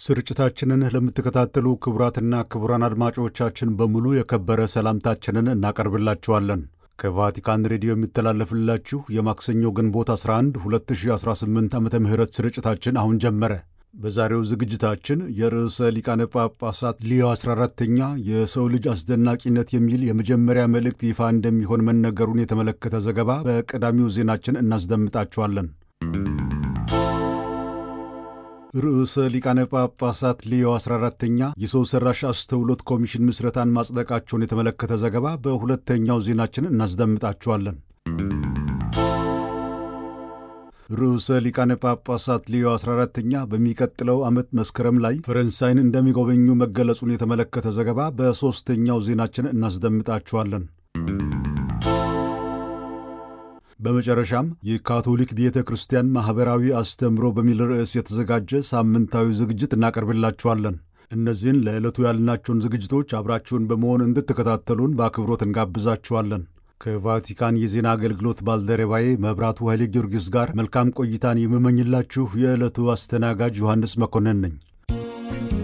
ስርጭታችንን ለምትከታተሉ ክቡራትና ክቡራን አድማጮቻችን በሙሉ የከበረ ሰላምታችንን እናቀርብላችኋለን። ከቫቲካን ሬዲዮ የሚተላለፍላችሁ የማክሰኞ ግንቦት 11 2018 ዓመተ ምህረት ስርጭታችን አሁን ጀመረ። በዛሬው ዝግጅታችን የርዕሰ ሊቃነ ጳጳሳት ሊዮ 14ኛ የሰው ልጅ አስደናቂነት የሚል የመጀመሪያ መልእክት ይፋ እንደሚሆን መነገሩን የተመለከተ ዘገባ በቀዳሚው ዜናችን እናስደምጣችኋለን። ርዕሰ ሊቃነ ጳጳሳት ሊዮ 14ኛ የሰው ሠራሽ አስተውሎት ኮሚሽን ምስረታን ማጽደቃቸውን የተመለከተ ዘገባ በሁለተኛው ዜናችን እናስደምጣችኋለን። ርዕሰ ሊቃነ ጳጳሳት ሊዮ 14ኛ በሚቀጥለው ዓመት መስከረም ላይ ፈረንሳይን እንደሚጎበኙ መገለጹን የተመለከተ ዘገባ በሦስተኛው ዜናችን እናስደምጣችኋለን። በመጨረሻም የካቶሊክ ቤተ ክርስቲያን ማኅበራዊ አስተምሮ በሚል ርዕስ የተዘጋጀ ሳምንታዊ ዝግጅት እናቀርብላችኋለን። እነዚህን ለዕለቱ ያልናቸውን ዝግጅቶች አብራችሁን በመሆን እንድትከታተሉን በአክብሮት እንጋብዛችኋለን። ከቫቲካን የዜና አገልግሎት ባልደረባዬ መብራቱ ኃይለ ጊዮርጊስ ጋር መልካም ቆይታን የምመኝላችሁ የዕለቱ አስተናጋጅ ዮሐንስ መኮንን ነኝ።